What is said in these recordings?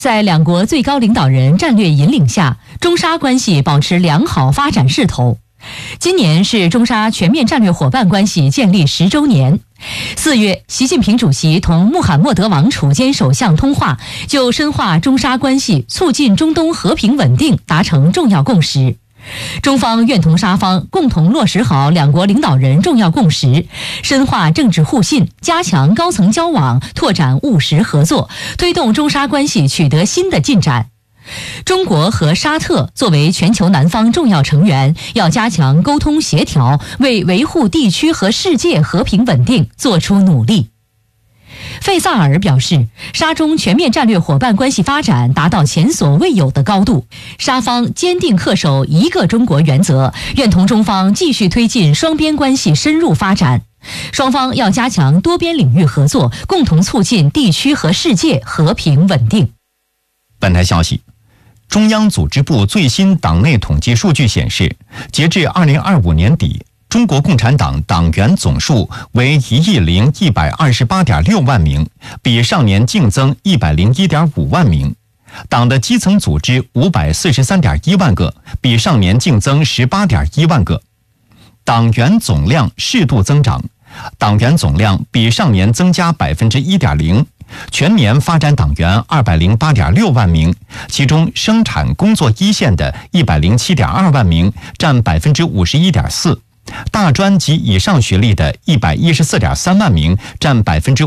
在两国最高领导人战略引领下，中沙关系保持良好发展势头。今年是中沙全面战略伙伴关系建立10周年。4月，习近平主席同穆罕默德王储兼首相通话，就深化中沙关系、促进中东和平稳定达成重要共识。中方愿同沙方共同落实好两国领导人重要共识，深化政治互信，加强高层交往，拓展务实合作，推动中沙关系取得新的进展。中国和沙特作为全球南方重要成员，要加强沟通协调，为维护地区和世界和平稳定做出努力。费萨尔表示，沙中全面战略伙伴关系发展达到前所未有的高度，沙方坚定恪守一个中国原则，愿同中方继续推进双边关系深入发展。双方要加强多边领域合作，共同促进地区和世界和平稳定。 本台消息，中央组织部最新党内统计数据显示，截至2025年底，中国共产党党员总数为10128.6万名，比上年净增101.5万名。党的基层组织543.1万个，比上年净增18.1万个。党员总量适度增长，党员总量比上年增加1.0%。全年发展党员208.6万名，其中生产工作一线的107.2万名，占51.4%。大专及以上学历的114.3万名，占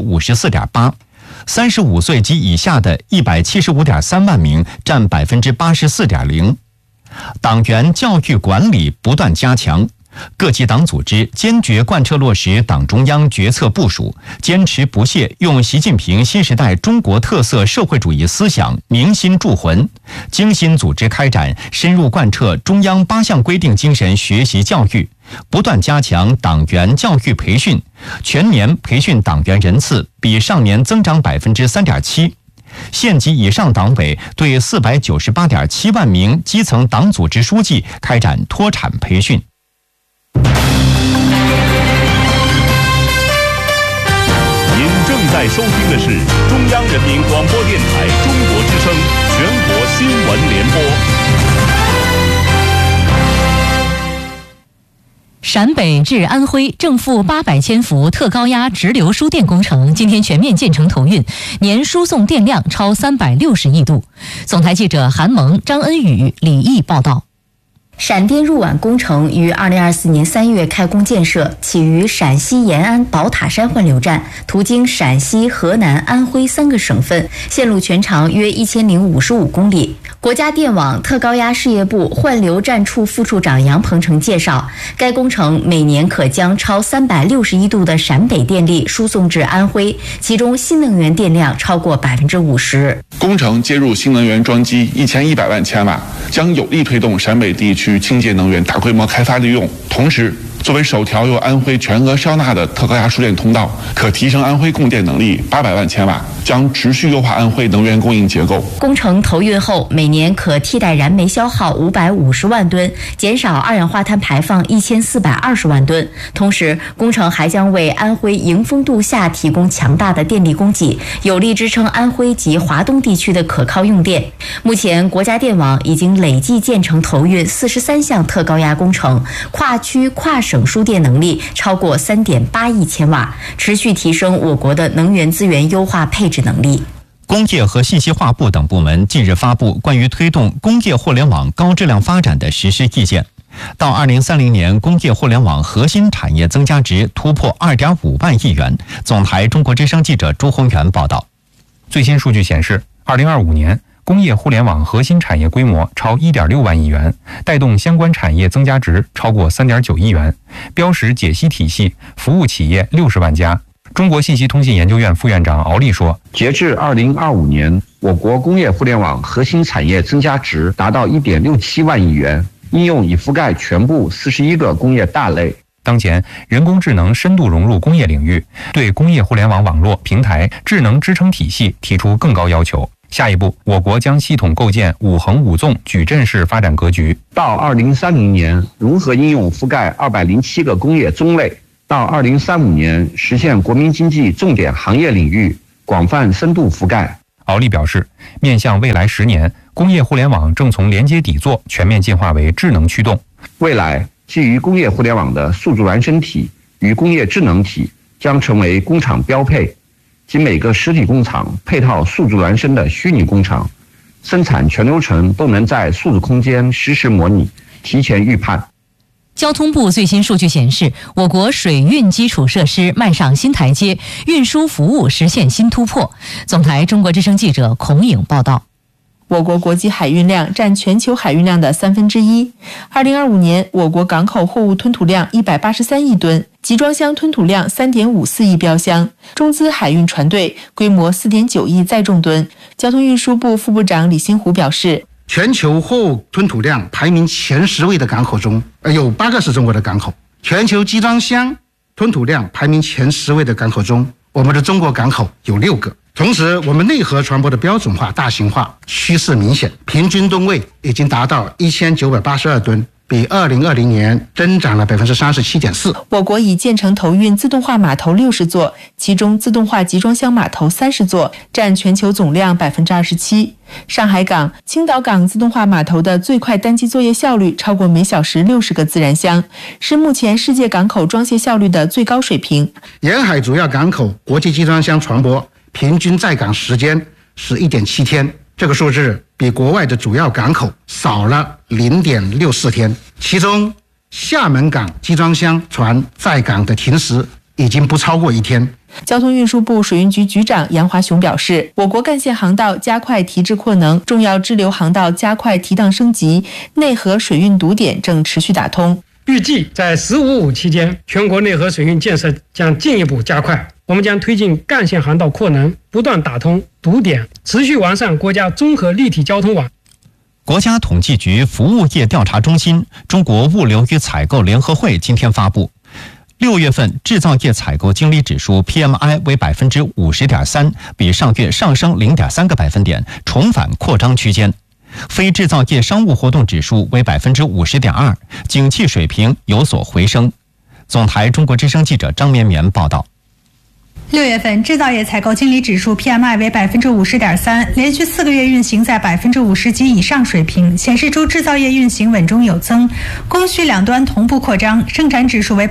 54.8%。35岁及以下的175.3万名，占84.0%。党员教育管理不断加强，各级党组织坚决贯彻落实党中央决策部署，坚持不懈用习近平新时代中国特色社会主义思想铭心铸魂，精心组织开展深入贯彻中央8项规定精神学习教育，不断加强党员教育培训，全年培训党员人次比上年增长3.7%。县级以上党委对498.7万名基层党组织书记开展脱产培训。 您正在收听的是中央人民广播电台中国之声全国新闻联播。 陕北至安徽正负800千伏特高压直流输电工程今天全面建成投运，年输送电量超360亿度。总台记者韩萌、张恩宇、李毅报道。 陕电入皖工程于2024年3月开工建设，起于陕西延安宝塔山换流站，途经陕西、河南、安徽3个省份，线路全长约1055公里。国家电网特高压事业部换流站处副处长杨鹏程介绍，该工程每年可将超360亿度的陕北电力输送至安徽，其中新能源电量超过50%。 工程接入新能源装机1100万千瓦，将有力推动陕北地区清洁能源大规模开发利用，同时作为首条由安徽全额销纳的特高压输电通道，可提升安徽供电能力800万千瓦，将持续优化安徽能源供应结构。 工程投运后，每年可替代燃煤消耗550万吨，减少二氧化碳排放1420万吨。同时，工程还将为安徽迎风度夏提供强大的电力供给，有力支撑安徽及华东地区的可靠用电。目前，国家电网已经累计建成投运43项特高压工程，跨区跨省输电能力超过3.8亿千瓦，持续提升我国的能源资源优化配置能力。 工业和信息化部等部门近日发布关于推动工业互联网高质量发展的实施意见，到2030年，工业互联网核心产业增加值突破2.5万亿元。总台中国之声记者朱宏元报道。 最新数据显示，2025年工业互联网核心产业规模超1.6万亿元，带动相关产业增加值超过3.9亿元，标识解析体系服务企业60万家。中国信息通信研究院副院长敖立说， 截至2025年，我国工业互联网核心产业增加值达到1.67万亿元，应用已覆盖全部41个工业大类。 当前，人工智能深度融入工业领域，对工业互联网网络、平台、智能支撑体系提出更高要求。下一步，我国将系统构建5横5纵矩阵式发展格局。 到2030年，融合应用覆盖207个工业宗类；到2035年，实现国民经济重点行业领域广泛深度覆盖。 敖立表示，面向未来10年，工业互联网正从连接底座全面进化为智能驱动。 未来基于工业互联网的数字孪生体与工业智能体将成为工厂标配，即每个实体工厂配套数字孪生的虚拟工厂，生产全流程都能在数字空间实时模拟，提前预判。 交通部最新数据显示，我国水运基础设施迈上新台阶，运输服务实现新突破。总台中国之声记者孔颖报道。 我国国际海运量占全球海运量的1/3。2025年，我国港口货物吞吐量183亿吨，集装箱吞吐量3.54亿标箱，中资海运船队规模4.9亿载重吨。交通运输部副部长李新湖表示， 全球货物吞吐量排名前10位的港口中，有8个是中国的港口；全球集装箱吞吐量排名前10位的港口中，我们的中国港口有6个。同时，我们内河船舶的标准化、大型化趋势明显，平均吨位已经达到1982吨，比2020年增长了37.4%。 我国已建成投运自动化码头60座，其中自动化集装箱码头30座，占全球总量27%。上海港、青岛港自动化码头的最快单机作业效率超过每小时60个自然箱，是目前世界港口装卸效率的最高水平。 沿海主要港口国际集装箱船舶平均在港时间是1.7天，这个数字比国外的主要港口少了0.64天。其中，厦门港集装箱船在港的停时已经不超过1天。 交通运输部水运局局长杨华雄表示，我国干线航道加快提质扩能，重要支流航道加快提档升级，内河水运堵点正持续打通。 预计在“15+5”期间，全国内河水运建设将进一步加快。我们将推进干线航道扩能，不断打通堵点，持续完善国家综合立体交通网。 国家统计局服务业调查中心、中国物流与采购联合会今天发布，6月份制造业采购经理指数 PMI 为50.3%，比上月上升0.3个百分点，重返扩张区间。非制造业商务活动指数为50.2%，景气水平有所回升。总台中国之声记者张绵绵报道。 6月份制造业采购经理指数 PMI 为50.3%，连续4个月运行在50%及以上水平，显示出制造业运行稳中有增，供需两端同步扩张。生产指数为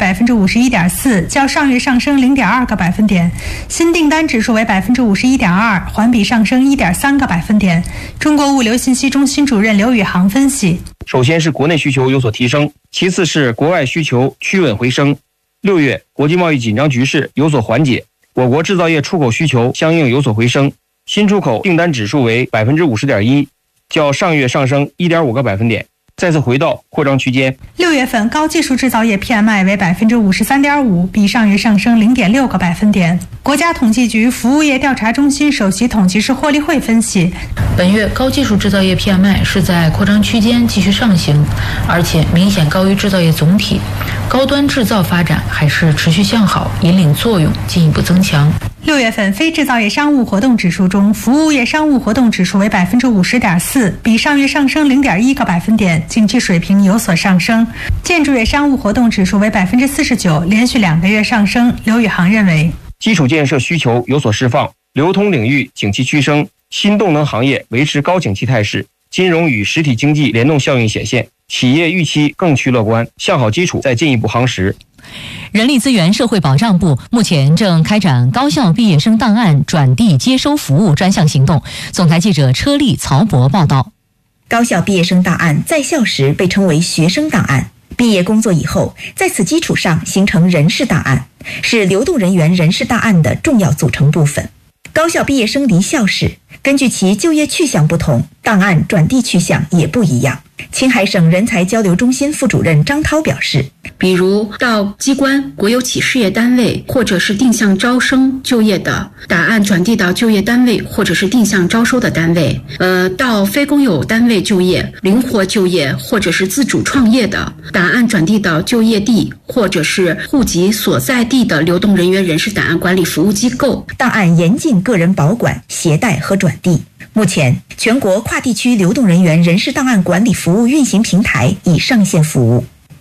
51.4%，较上月上升0.2个百分点；新订单指数为51.2%，环比上升1.3个百分点。中国物流信息中心主任刘宇航分析： 首先是国内需求有所提升，其次是国外需求趋稳回升。6月国际贸易紧张局势有所缓解，我国制造业出口需求相应有所回升，新出口订单指数为50.1%，较上月上升1.5个百分点，再次回到扩张区间。 6月份高技术制造业 PMI 为53.5%，比上月上升0.6个百分点。国家统计局服务业调查中心首席统计师霍立慧分析， 本月高技术制造业 PMI 是在扩张区间继续上行，而且明显高于制造业总体，高端制造发展还是持续向好，引领作用进一步增强。 6月份非制造业商务活动指数中，服务业商务活动指数为50.4%，比上月上升0.1个百分点，景气水平有所上升。建筑业商务活动指数为49%，连续2个月上升。刘宇航认为， 基础建设需求有所释放，流通领域景气趋升，新动能行业维持高景气态势，金融与实体经济联动效应显现，企业预期更趋乐观，向好基础再进一步夯实。 人力资源社会保障部目前正开展高校毕业生档案转递接收服务专项行动。总台记者车丽、曹博报道。 高校毕业生档案在校时被称为学生档案，毕业工作以后，在此基础上形成人事档案，是流动人员人事档案的重要组成部分。高校毕业生离校时，根据其就业去向不同，档案转递去向也不一样。青海省人才交流中心副主任张涛表示， 比如到机关、国有企事业单位或者是定向招生就业的，档案转递到就业单位或者是定向招收的单位；到非公有单位就业、灵活就业或者是自主创业的，档案转递到就业地或者是户籍所在地的流动人员人事档案管理服务机构。 档案严禁个人保管、携带和转递。目前，全国跨地区流动人员人事档案管理服务运行平台已上线服务。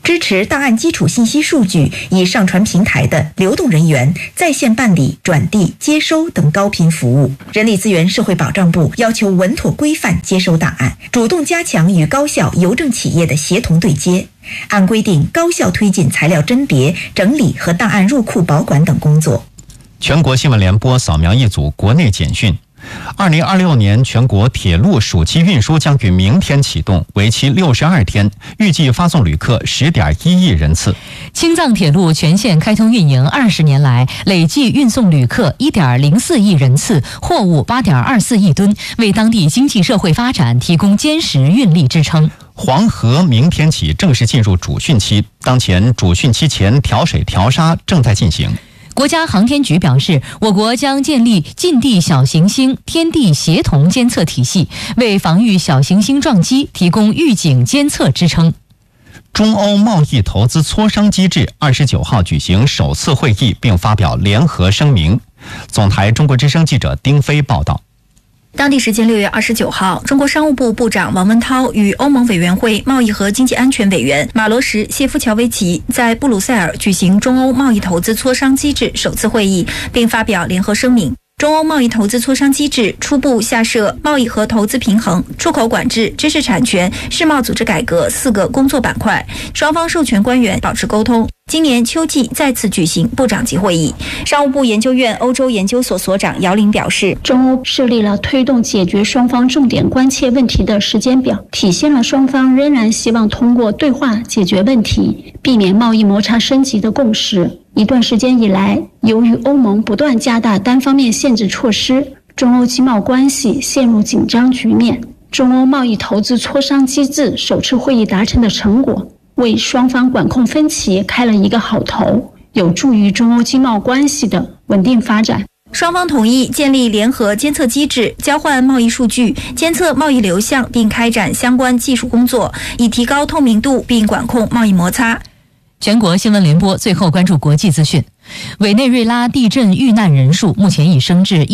支持档案基础信息数据已上传平台的流动人员在线办理、转递、接收等高频服务。人力资源社会保障部要求稳妥规范接收档案，主动加强与高校邮政企业的协同对接，按规定高效推进材料甄别、整理和档案入库保管等工作。 全国新闻联播扫描一组国内简讯。2026年全国铁路暑期运输将于明天启动，为期62天，预计发送旅客10.1亿人次。 青藏铁路全线开通运营20年来，累计运送旅客1.04亿人次，货物8.24亿吨，为当地经济社会发展提供坚实运力支撑。 黄河明天起正式进入主汛期，当前主汛期前调水调沙正在进行。 国家航天局表示，我国将建立近地小行星天地协同监测体系，为防御小行星撞击提供预警监测支撑。 中欧贸易投资磋商机制29号举行首次会议，并发表联合声明。总台中国之声记者丁飞报道。 当地时间6月29号，中国商务部部长王文涛与欧盟委员会贸易和经济安全委员马罗什谢夫乔维奇在布鲁塞尔举行中欧贸易投资磋商机制首次会议，并发表联合声明。中欧贸易投资磋商机制初步下设贸易和投资平衡、出口管制、知识产权、世贸组织改革4个工作板块，双方授权官员保持沟通。今年秋季再次举行部长级会议。商务部研究院欧洲研究所所长姚玲表示， 中欧设立了推动解决双方重点关切问题的时间表，体现了双方仍然希望通过对话解决问题，避免贸易摩擦升级的共识。一段时间以来，由于欧盟不断加大单方面限制措施，中欧经贸关系陷入紧张局面。中欧贸易投资磋商机制首次会议达成的成果，为双方管控分歧开了一个好头，有助于中欧经贸关系的稳定发展。 双方同意建立联合监测机制，交换贸易数据，监测贸易流向，并开展相关技术工作，以提高透明度并管控贸易摩擦。 全国新闻联播最后关注国际资讯。委内瑞拉地震遇难人数目前已升至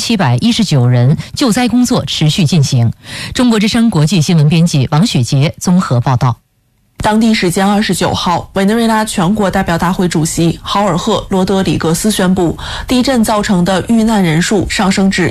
1719人，救灾工作持续进行。中国之声国际新闻编辑王雪杰综合报道。 当地时间29号，委内瑞拉全国代表大会主席豪尔赫·罗德里格斯宣布，地震造成的遇难人数上升至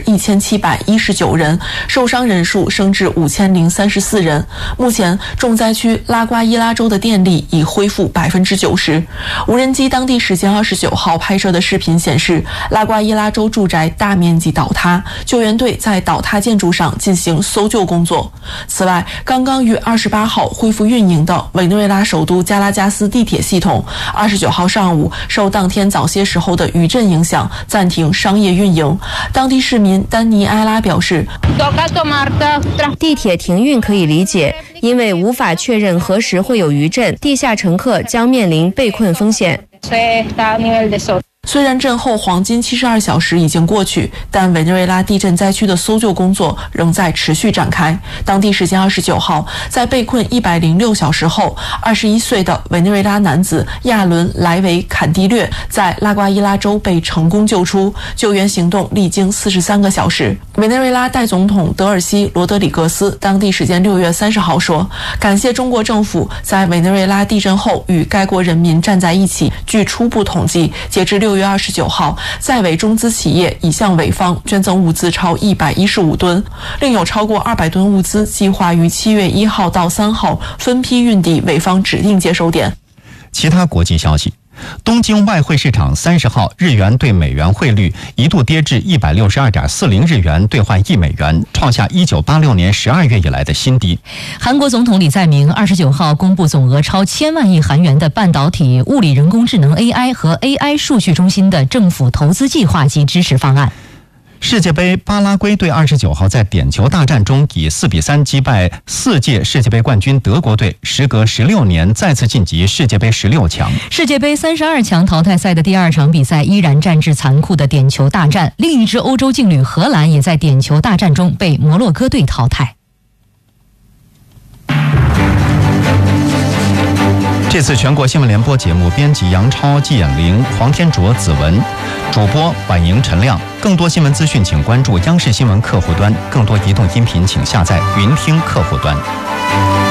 1719人，受伤人数升至5034人。目前，重灾区拉瓜伊拉州的电力已恢复90%。无人机当地时间29号拍摄的视频显示，拉瓜伊拉州住宅大面积倒塌，救援队在倒塌建筑上进行搜救工作。此外，刚刚于28号恢复运营的委内瑞拉首都加拉加斯地铁系统29号上午受当天早些时候的余震影响，暂停商业运营。当地市民丹尼埃拉表示， 地铁停运可以理解，因为无法确认何时会有余震，地下乘客将面临被困风险。 虽然震后黄金72小时已经过去，但委内瑞拉地震灾区的搜救工作仍在持续展开。当地时间29号，在被困106小时后，21岁的委内瑞拉男子亚伦·莱维坎蒂略在拉瓜伊拉州被成功救出，救援行动历经43个小时。委内瑞拉代总统德尔西·罗德里格斯当地时间6月30号说，感谢中国政府在委内瑞拉地震后与该国人民站在一起。据初步统计，截至6月29号，在委中资企业已向委方捐赠物资超115吨，另有超过200吨物资计划于7月1号到3号分批运抵委方指定接收点。 其他国际消息，东京外汇市场30号日元对美元汇率一度跌至162.40日元兑换1美元，创下1986年12月以来的新低。 韩国总统李在明29号公布总额超1000万亿韩元的半导体、物理人工智能 AI 和 AI 数据中心的政府投资计划及支持方案。 世界杯，巴拉圭队29号在点球大战中以4-3击败4届世界杯冠军德国队，时隔16年再次晋级世界杯16强。 世界杯32强淘汰赛的第2场比赛依然战至残酷的点球大战，另一支欧洲劲旅荷兰也在点球大战中被摩洛哥队淘汰。 这次全国新闻联播节目编辑杨超、季衍玲、黄天卓、子文，主播婉莹、陈亮。更多新闻资讯请关注央视新闻客户端，更多移动音频请下载云听客户端。